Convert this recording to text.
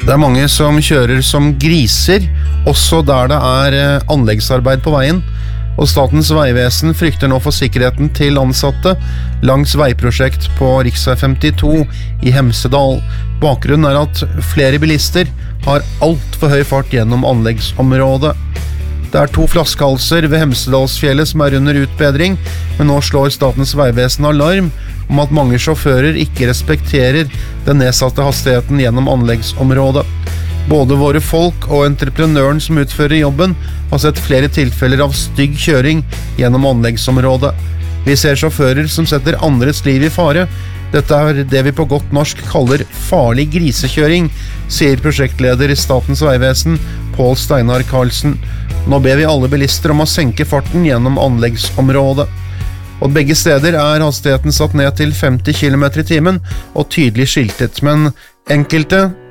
Det mange som kjører som griser, også der det anleggsarbeid på veien, og Statens vegvesen frykter nå for sikkerheten til ansatte langs veiprosjekt på Riksvei 52 i Hemsedal. Bakgrunnen at flere bilister har alt for høy fart gjennom anleggsområdet. Det 2 flaskehalser ved Hemsedalsfjellet som under utbedring, men nå slår Statens vegvesen alarm om at mange sjåfører ikke respekterer den nedsatte hastigheten gjennom anleggsområdet. Både våre folk og entreprenøren som utfører jobben har sett flere tilfeller av stygg kjøring gjennom anleggsområdet. Vi ser sjåfører som setter andres liv i fare. Dette det vi på godt norsk kaller farlig grisekjøring, sier prosjektleder i Statens vegvesen, Pål Steinar Karlsen. Nå ber vi alle bilister om å senke farten gjennom anleggsområdet. Og begge steder hastigheten satt ned til 50 km/t og tydelig skiltet, men enkelte